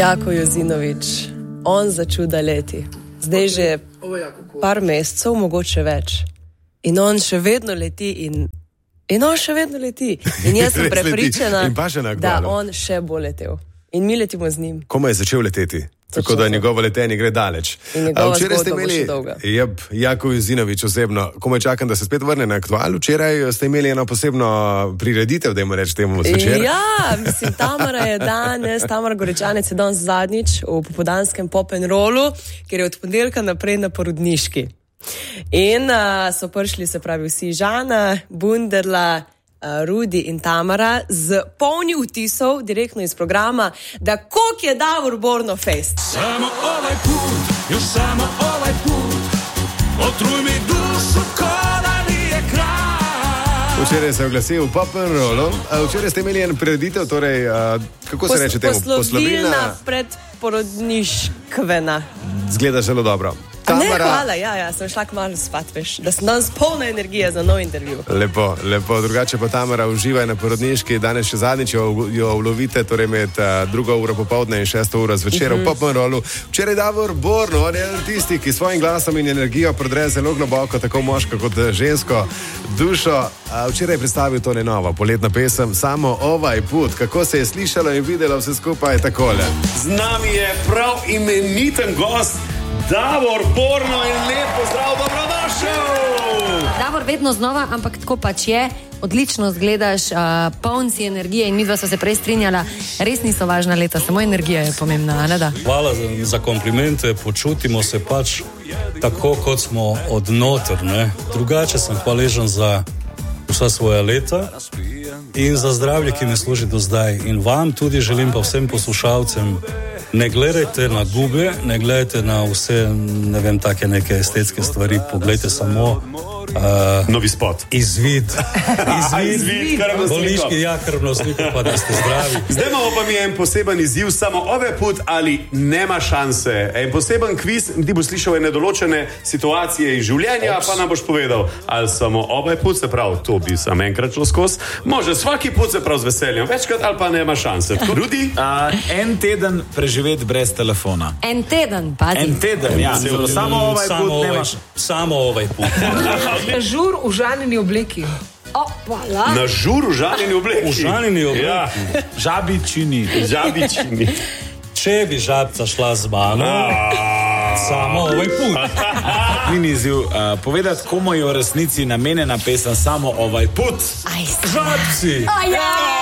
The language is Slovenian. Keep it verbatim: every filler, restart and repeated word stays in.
Jako Jozinovič, on začuda leti. Zdaj že par mesecev, mogoče več. In on še vedno leti in, in on še vedno leti. In jaz sem prepričana, da on še bo letel. In mi letimo z njim. Komu je začel leteti? Tako da njegovo letenje gre daleč. Včeraj ste imeli, jeb, Jako Jozinovič osebno, komaj čakam, da se spet vrne na Aktual. Včeraj ste imeli eno posebno prireditev, da jim reč temu zvečer. Ja, mislim, Tamara je danes, Tamara Goričanec je danes zadnjič v popoldanskem pop and rollu, ker je od ponedeljka naprej na porodniški. In uh, so prišli, se pravi, vsi Žana, Bunderla, uh, Rudi in Tamara z polni vtisov direktno iz programa, da koliko je Davor Borno fest. Samo ovaj put, još samo ovaj put, otruj mi dušu ko da nije kraj. Včeraj se je oglasil Pop and Rollu. Včeraj ste imeli en prireditev, torej, uh, kako se Pos, reče temu? Poslovilna predporodniškvena. Zgleda zelo dobro. Tamara... Ne, hvala, ja, ja, sem šla kmalu spat, veš, da sem danes polna energije za nov intervju. Lepo, lepo, drugače pa Tamara uživa na porodniški, danes še zadnjič jo, jo ulovite, torej med uh, drugo uro popoldne in šesto uro zvečer v Pop and Rollu. Včeraj Davor Borno, on je tisti, ki svojim glasom in energijo prodre zelo globoko, tako moško kot žensko dušo. Uh, včeraj je predstavil to novo poletno pesem Samo ovaj put. Kako se je slišalo in videlo vse skupaj takole. Z nami je prav imeniten gost Davor Borno in lep pozdrav, dobrodošel! Davor, vedno znova, ampak tako pač je, odlično zgledaš, uh, poln si energije in midva sva se prej strinjala, res niso važna leta, samo energija je pomembna, ne da? Hvala za, za komplimente, počutimo se pač tako, kot smo odnoter, ne? Drugače sem hvaležen za vsa svoja leta in za zdravje, ki mi služi do zdaj. In vam tudi želim, pa vsem poslušalcem, ne gledajte na gube, ne gledajte na vse, ne vem, take neke estetske stvari, pogledajte samo uh, novi spot. Izvid. Izvid, izvid krvno sliko. Boliški, ja, krvno sliko, pa da ste zdravi. Zdaj imamo pa mi en poseben izziv, samo ovaj put ali nema šanse. En poseben kviz, ti boš slišal ene določene situacije iz življenja, Ops. Pa nam boš povedal, ali samo ovaj put, se pravi, to bi sam enkrat šlo skozi, može svaki put se prav z veseljem, večkrat ali pa nema šanse. Rudi? Uh, en teden preživeti brez telefona. En teden, pazi. En teden, ja. Zelo, samo ovaj samo put ovaj, nemaš. Samo ovaj put. Na žur v žanjeni obleki. Opala. Na žur v žanjeni obleki. V žanjeni obleki. Ja. Žabičini. Žabičini. Če bi žabca šla z mano, samo ovaj put. Ni izziv uh, povedati, komu je v resnici namenjena pesem Samo ovaj put. Aj, Žabci. Aj, ja.